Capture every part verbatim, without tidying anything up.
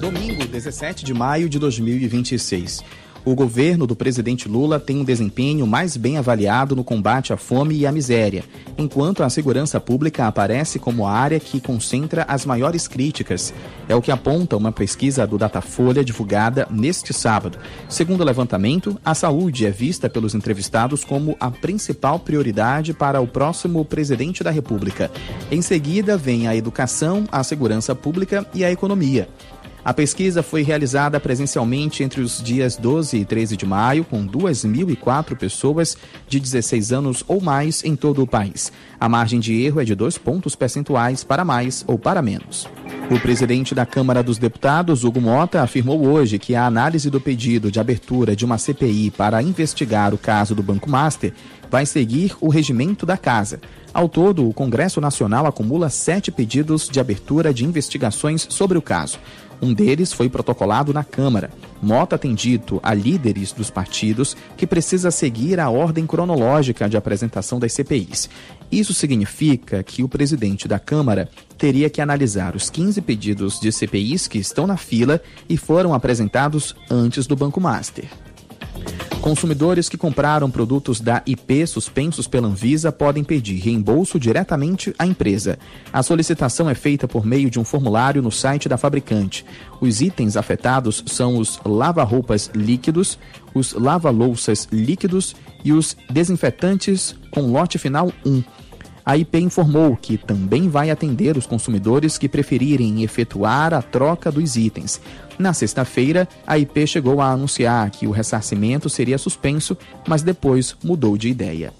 Domingo, dezessete de maio de dois mil e vinte e seis. O governo do presidente Lula tem um desempenho mais bem avaliado no combate à fome e à miséria, enquanto a segurança pública aparece como a área que concentra as maiores críticas. É o que aponta uma pesquisa do Datafolha divulgada neste sábado. Segundo o levantamento, a saúde é vista pelos entrevistados como a principal prioridade para o próximo presidente da República. Em seguida, vem a educação, a segurança pública e a economia. A pesquisa foi realizada presencialmente entre os dias doze e treze de maio, com duas mil e quatro pessoas de dezesseis anos ou mais em todo o país. A margem de erro é de dois pontos percentuais para mais ou para menos. O presidente da Câmara dos Deputados, Hugo Mota, afirmou hoje que a análise do pedido de abertura de uma C P I para investigar o caso do Banco Master vai seguir o regimento da Casa. Ao todo, o Congresso Nacional acumula sete pedidos de abertura de investigações sobre o caso. Um deles foi protocolado na Câmara. Mota tem dito a líderes dos partidos que precisa seguir a ordem cronológica de apresentação das C P Is. Isso significa que o presidente da Câmara teria que analisar os quinze pedidos de C P Is que estão na fila e foram apresentados antes do Banco Master. Consumidores que compraram produtos da I P suspensos pela Anvisa podem pedir reembolso diretamente à empresa. A solicitação é feita por meio de um formulário no site da fabricante. Os itens afetados são os lava-roupas líquidos, os lava-louças líquidos e os desinfetantes com lote final um. A I P informou que também vai atender os consumidores que preferirem efetuar a troca dos itens. Na sexta-feira, a I P chegou a anunciar que o ressarcimento seria suspenso, mas depois mudou de ideia.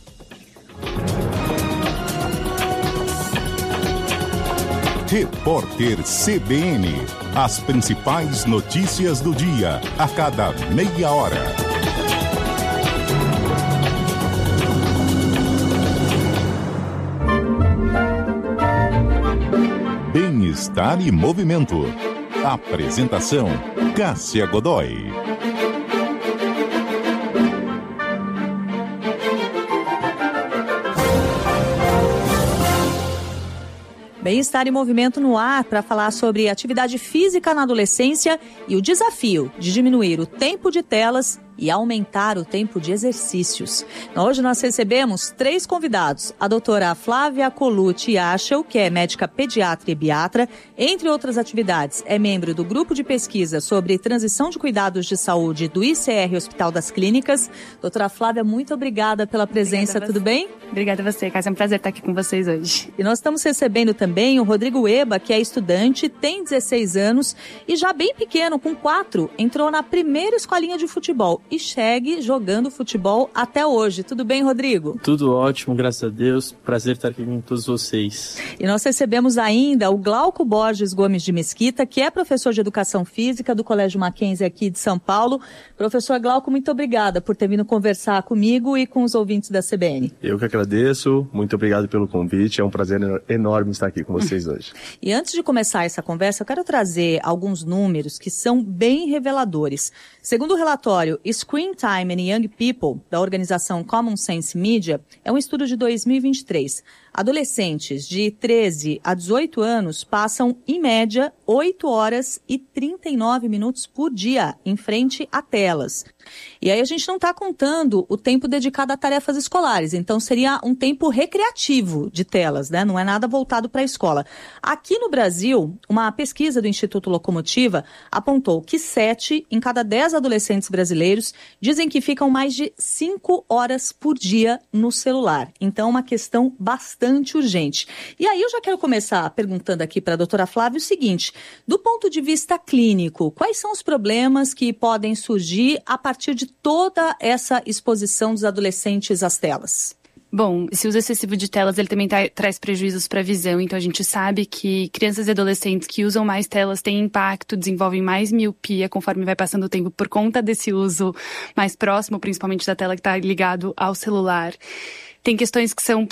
Repórter C B N. As principais notícias do dia, a cada meia hora. Bem-estar e movimento. Apresentação: Cássia Godoy. Bem-estar e movimento no ar para falar sobre atividade física na adolescência e o desafio de diminuir o tempo de telas e aumentar o tempo de exercícios. Hoje nós recebemos três convidados. A doutora Flávia Colucci Aschel, que é médica pediatra e biatra, entre outras atividades, é membro do grupo de pesquisa sobre transição de cuidados de saúde do I C R Hospital das Clínicas. Doutora Flávia, muito obrigada pela presença, tudo bem? Obrigada a você, Cássia, é um prazer estar aqui com vocês hoje. E nós estamos recebendo também o Rodrigo Eba, que é estudante, tem dezesseis anos e já bem pequeno, com quatro, entrou na primeira escolinha de futebol e segue jogando futebol até hoje. Tudo bem, Rodrigo? Tudo ótimo, graças a Deus. Prazer estar aqui com todos vocês. E nós recebemos ainda o Glauco Borges Gomes de Mesquita, que é professor de Educação Física do Colégio Mackenzie aqui de São Paulo. Professor Glauco, muito obrigada por ter vindo conversar comigo e com os ouvintes da C B N. Eu que agradeço. Muito obrigado pelo convite. É um prazer enorme estar aqui com vocês hoje. E antes de começar essa conversa, eu quero trazer alguns números que são bem reveladores. Segundo o relatório Screen Time in Young People, da organização Common Sense Media, é um estudo de dois mil e vinte e três. Adolescentes de treze a dezoito anos passam, em média, oito horas e trinta e nove minutos por dia em frente a telas. E aí a gente não está contando o tempo dedicado a tarefas escolares, então seria um tempo recreativo de telas, né? Não é nada voltado para a escola. Aqui no Brasil, uma pesquisa do Instituto Locomotiva apontou que sete em cada dez adolescentes brasileiros dizem que ficam mais de cinco horas por dia no celular. Então, uma questão bastante urgente. E aí eu já quero começar perguntando aqui para a doutora Flávia o seguinte: do ponto de vista clínico, quais são os problemas que podem surgir a partir de toda essa exposição dos adolescentes às telas? Bom, esse uso excessivo de telas, ele também tra- traz prejuízos para a visão, então a gente sabe que crianças e adolescentes que usam mais telas têm impacto, desenvolvem mais miopia conforme vai passando o tempo por conta desse uso mais próximo, principalmente da tela que está ligado ao celular. Tem questões que são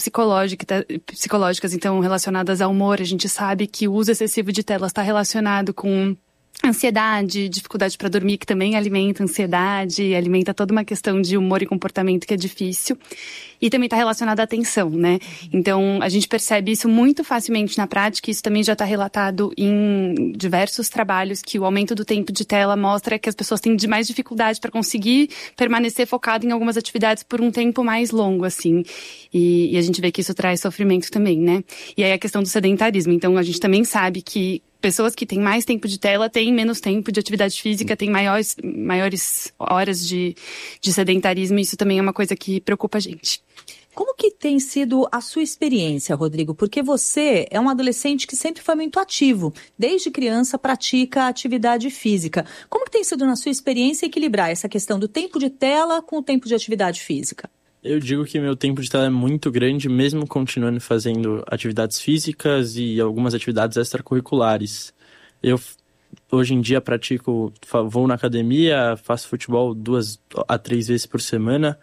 psicológicas, então relacionadas ao humor. A gente sabe que o uso excessivo de telas está relacionado com Ansiedade, dificuldade para dormir, que também alimenta ansiedade, alimenta toda uma questão de humor e comportamento que é difícil. E também está relacionado à atenção, né? Então, a gente percebe isso muito facilmente na prática, e isso também já está relatado em diversos trabalhos, que o aumento do tempo de tela mostra que as pessoas têm de mais dificuldade para conseguir permanecer focado em algumas atividades por um tempo mais longo, assim. E, e a gente vê que isso traz sofrimento também, né? E aí a questão do sedentarismo. Então, a gente também sabe que pessoas que têm mais tempo de tela têm menos tempo de atividade física, têm maiores, maiores horas de, de sedentarismo, e isso também é uma coisa que preocupa a gente. Como que tem sido a sua experiência, Rodrigo? Porque você é um adolescente que sempre foi muito ativo. Desde criança pratica atividade física. Como que tem sido na sua experiência equilibrar essa questão do tempo de tela com o tempo de atividade física? Eu digo que meu tempo de tela é muito grande, mesmo continuando fazendo atividades físicas e algumas atividades extracurriculares. Eu, hoje em dia, pratico, vou na academia, faço futebol duas a três vezes por semana,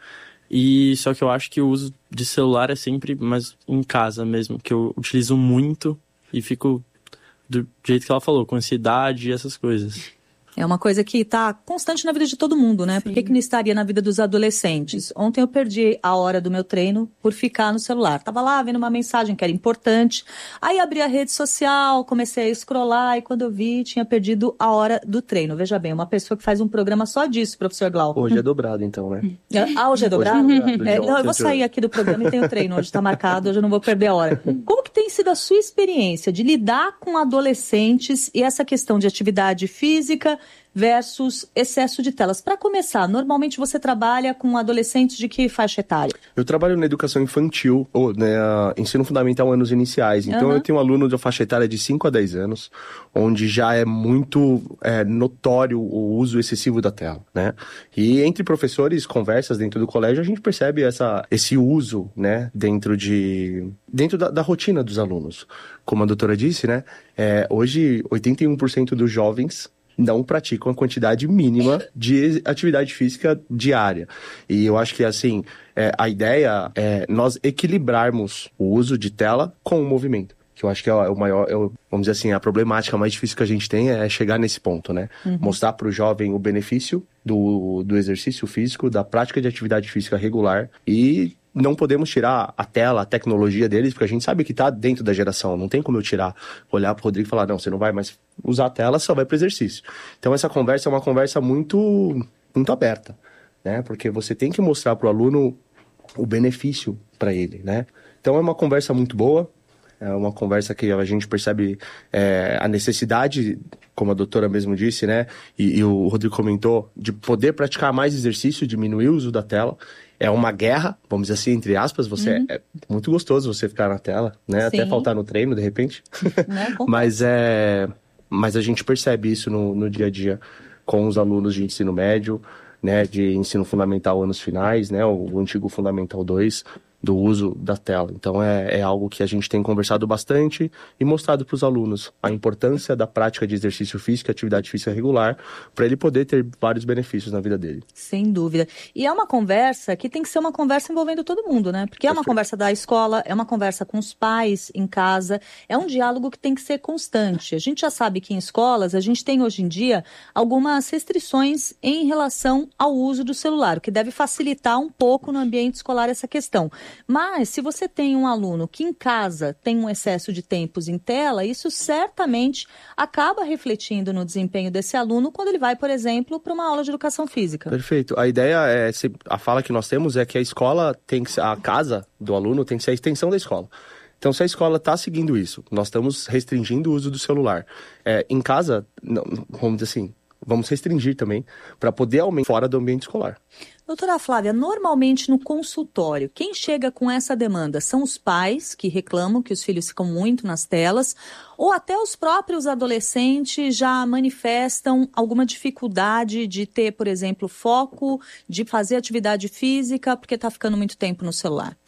e só que eu acho que o uso de celular é sempre mais em casa mesmo, que eu utilizo muito e fico do jeito que ela falou, com ansiedade e essas coisas. É uma coisa que está constante na vida de todo mundo, né? Sim. Por que que não estaria na vida dos adolescentes? Ontem eu perdi a hora do meu treino por ficar no celular. Tava lá vendo uma mensagem que era importante. Aí abri a rede social, comecei a scrollar e quando eu vi, tinha perdido a hora do treino. Veja bem, uma pessoa que faz um programa só disso, professor Glauco. Hoje é dobrado, então, né? Ah, hoje é dobrado? Hoje é dobrado. É, não, eu vou sair aqui do programa e tenho treino. Hoje está marcado, hoje eu não vou perder a hora. Como que tem sido a sua experiência de lidar com adolescentes e essa questão de atividade física versus excesso de telas? Para começar, normalmente você trabalha com adolescentes de que faixa etária? Eu trabalho na educação infantil, ou né, ensino fundamental anos iniciais. Então uhum. eu tenho um aluno de faixa etária de cinco a dez anos, onde já é muito é, notório o uso excessivo da tela, né? E entre professores, conversas dentro do colégio, a gente percebe essa, esse uso, né, dentro, de, dentro da, da rotina dos alunos. Como a doutora disse, né, é, hoje oitenta e um por cento dos jovens não praticam a quantidade mínima de atividade física diária. E eu acho que, assim, é, a ideia é nós equilibrarmos o uso de tela com o movimento. Que eu acho que é o maior, é o, vamos dizer assim, a problemática mais difícil que a gente tem é chegar nesse ponto, né? Uhum. Mostrar para o jovem o benefício do, do exercício físico, da prática de atividade física regular, e não podemos tirar a tela, a tecnologia deles, porque a gente sabe que está dentro da geração. Não tem como eu tirar, olhar para o Rodrigo e falar, não, você não vai mais usar a tela, só vai para o exercício. Então essa conversa é uma conversa muito, muito aberta, né? Porque você tem que mostrar para o aluno o benefício para ele, né? Então é uma conversa muito boa. É uma conversa que a gente percebe é, a necessidade, como a doutora mesmo disse, né? E, e o Rodrigo comentou, de poder praticar mais exercício, diminuir o uso da tela. É uma guerra, vamos dizer assim, entre aspas. Você uhum. é muito gostoso você ficar na tela, né? Sim. Até faltar no treino, de repente. Né? mas, é, mas a gente percebe isso no, no dia a dia com os alunos de ensino médio, né? De ensino fundamental anos finais, né? O, o antigo Fundamental dois. Do uso da tela. Então é, é algo que a gente tem conversado bastante e mostrado para os alunos a importância da prática de exercício físico e atividade física regular para ele poder ter vários benefícios na vida dele. Sem dúvida. E é uma conversa que tem que ser uma conversa envolvendo todo mundo, né? Porque é uma Perfeito. Conversa da escola, é uma conversa com os pais em casa, é um diálogo que tem que ser constante. A gente já sabe que em escolas a gente tem hoje em dia algumas restrições em relação ao uso do celular, o que deve facilitar um pouco no ambiente escolar essa questão. Mas, se você tem um aluno que em casa tem um excesso de tempos em tela, isso certamente acaba refletindo no desempenho desse aluno quando ele vai, por exemplo, para uma aula de educação física. Perfeito. A ideia é, a fala que nós temos é que a escola tem que ser, a casa do aluno tem que ser a extensão da escola. Então, se a escola está seguindo isso, nós estamos restringindo o uso do celular. É, em casa, não, vamos dizer assim, vamos restringir também para poder aumentar fora do ambiente escolar. Doutora Flávia, normalmente no consultório, quem chega com essa demanda são os pais que reclamam que os filhos ficam muito nas telas, ou até os próprios adolescentes já manifestam alguma dificuldade de ter, por exemplo, foco, de fazer atividade física porque está ficando muito tempo no celular?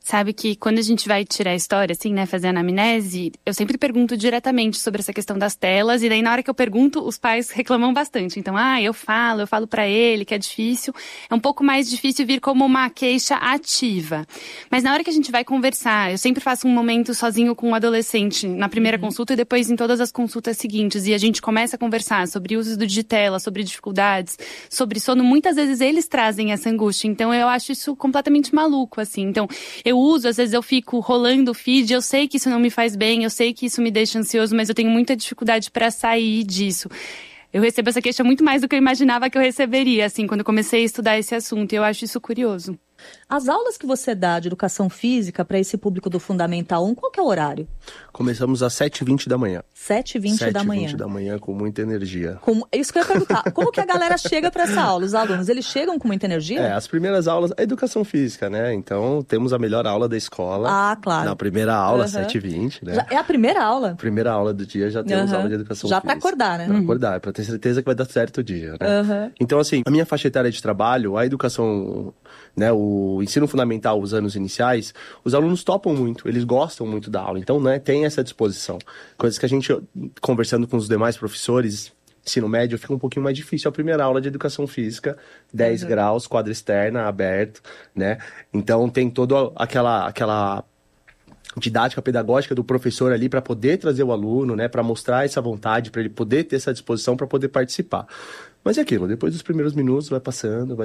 Sabe que quando a gente vai tirar a história, assim, né, fazer a anamnese, eu sempre pergunto diretamente sobre essa questão das telas, e daí na hora que eu pergunto, os pais reclamam bastante. Então, ah, eu falo, eu falo pra ele que é difícil. É um pouco mais difícil vir como uma queixa ativa. Mas na hora que a gente vai conversar, eu sempre faço um momento sozinho com um adolescente na primeira uhum. consulta e depois em todas as consultas seguintes, e a gente começa a conversar sobre usos do de tela, sobre dificuldades, sobre sono. Muitas vezes eles trazem essa angústia, então eu acho isso completamente maluco, assim. Então, eu uso, às vezes eu fico rolando o feed, eu sei que isso não me faz bem, eu sei que isso me deixa ansioso, mas eu tenho muita dificuldade para sair disso. Eu recebo essa queixa muito mais do que eu imaginava que eu receberia, assim, quando eu comecei a estudar esse assunto, e eu acho isso curioso. As aulas que você dá de educação física para esse público do Fundamental um, qual que é o horário? Começamos às sete e vinte da manhã. sete e vinte da manhã. sete e vinte da manhã, com muita energia. Com... Isso que eu ia perguntar. Como que a galera chega para essa aula? Os alunos, eles chegam com muita energia? É, as primeiras aulas, a educação física, né? Então, temos a melhor aula da escola. Ah, claro. Na primeira aula, uhum. sete e vinte, né? Já é a primeira aula? Primeira aula do dia, já temos uhum. aula de educação já física. Já para acordar, né? Para acordar, para ter certeza que vai dar certo o dia, né? Uhum. Então, assim, a minha faixa etária de trabalho, a educação, né, o ensino fundamental, os anos iniciais, os alunos topam muito, eles gostam muito da aula, então, né, tem essa disposição. Coisas que a gente, conversando com os demais professores, ensino médio, fica um pouquinho mais difícil a primeira aula de educação física, dez uhum. graus, quadra externa, aberto, né, então tem toda aquela, aquela didática pedagógica do professor ali para poder trazer o aluno, né, para mostrar essa vontade, para ele poder ter essa disposição para poder participar. Mas é aquilo, depois dos primeiros minutos vai passando, vai